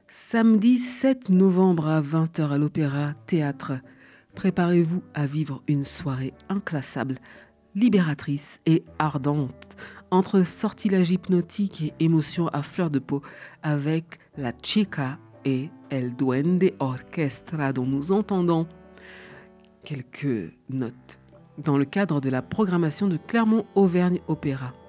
Samedi 7 novembre à 20h à l'Opéra Théâtre. Préparez-vous à vivre une soirée inclassable, libératrice et ardente, entre sortilèges hypnotiques et émotions à fleur de peau, avec La Chica et El Duende Orchestra dont nous entendons quelques notes dans le cadre de la programmation de Clermont-Auvergne Opéra.